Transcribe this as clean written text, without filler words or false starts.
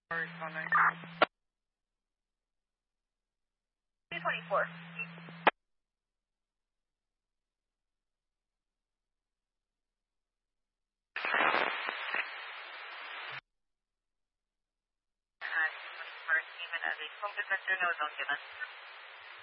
224. Even as a focus center, no, don't give us.